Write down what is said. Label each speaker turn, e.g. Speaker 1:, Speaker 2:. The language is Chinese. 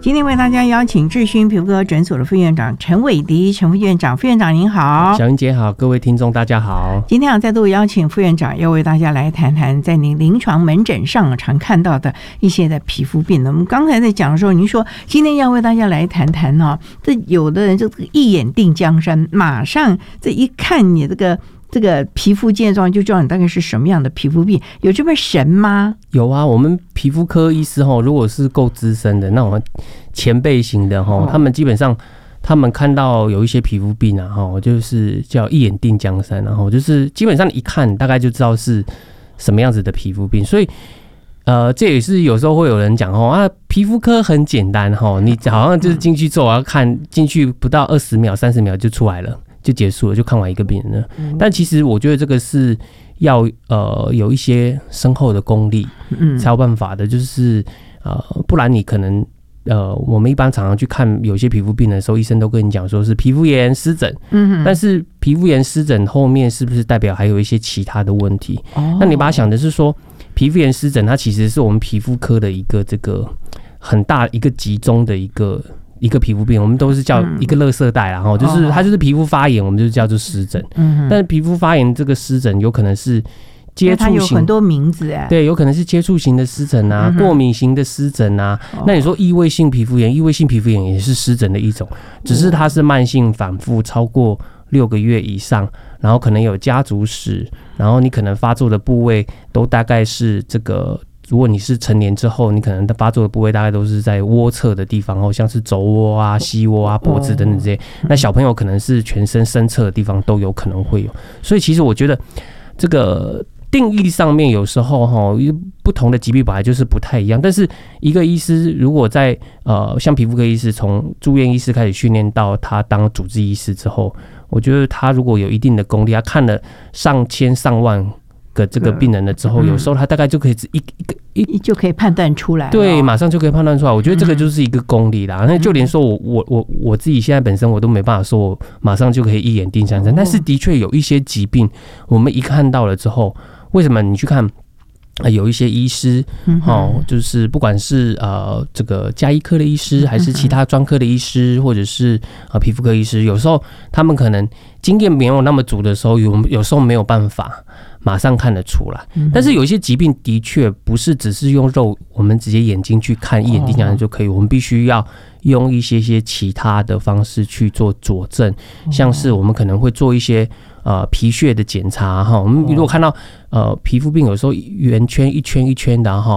Speaker 1: 今天为大家邀请智勋皮肤科诊所的副院长陈伟迪陈副院长，副院长您好。
Speaker 2: 小英姐好，各位听众大家好。
Speaker 1: 今天再度邀请副院长，要为大家来谈谈在您临床门诊上常看到的一些的皮肤病。我们刚才在讲的时候，您说今天要为大家来谈谈这有的人就一眼定江山，马上这一看你这个皮肤症状就知道你大概是什么样的皮肤病，有这么神吗？
Speaker 2: 有啊，我们皮肤科医师如果是够资深的那种前辈型的他们基本上他们看到有一些皮肤病就是叫一眼定江山，然后就是基本上一看大概就知道是什么样子的皮肤病。所以这也是有时候会有人讲皮肤科很简单你好像就是进去之后要看进去不到20秒30秒就出来了，就结束了，就看完一个病人了。但其实我觉得这个是要有一些深厚的功力才有办法的，就是不然你可能我们一般常常去看有些皮肤病的时候，医生都跟你讲说是皮肤炎湿疹，但是皮肤炎湿疹后面是不是代表还有一些其他的问题？那你把它想的是说，皮肤炎湿疹它其实是我们皮肤科的一个这个很大一个集中的一个皮肤病，我们都是叫一个垃圾袋啦，就是它就是皮肤发炎，我们就叫做湿疹。但是皮肤发炎这个湿疹有可能是接触型，它有
Speaker 1: 很多名字
Speaker 2: 对，有可能是接触型的湿疹啊，过敏型的湿疹啊。那你说异位性皮肤炎，异位性皮肤炎也是湿疹的一种，只是它是慢性反复超过6个月以上，然后可能有家族史，然后你可能发作的部位都大概是这个。如果你是成年之后，你可能发作的部位大概都是在窝侧的地方，像是肘窝啊、膝窝啊、脖子等等这些。那小朋友可能是全身身侧的地方都有可能会有。所以其实我觉得这个定义上面有时候不同的疾病本来就是不太一样。但是一个医师如果在像皮肤科医师从住院医师开始训练到他当主治医师之后，我觉得他如果有一定的功力，他看了上千上万个这个病人了之后，有时候他大概就可以
Speaker 1: 就可以判断出来，
Speaker 2: 对，马上就可以判断出来。我觉得这个就是一个功力啦。那就连说我自己现在本身我都没办法说我马上就可以一眼定江山，但是的确有一些疾病，我们一看到了之后，为什么你去看？有一些医师就是不管是这个家医科的医师，还是其他专科的医师，或者是皮肤科医师，有时候他们可能经验没有那么足的时候，有时候没有办法马上看得出来。但是有一些疾病的确不是只是用肉，我们直接眼睛去看一眼定江山就可以，我们必须要用一些其他的方式去做佐证，像是我们可能会做一些皮屑的检查我们如果看到皮肤病有时候圆圈一圈一圈的